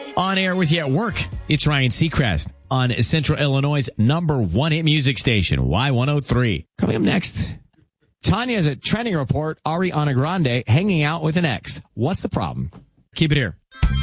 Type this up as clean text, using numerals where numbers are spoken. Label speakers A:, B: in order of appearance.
A: On air with you at work, it's Ryan Seacrest on Central Illinois' #1 hit music station, Y103.
B: Coming up next, Tanya has a trending report. Ariana Grande hanging out with an ex. What's the problem?
A: Keep it here.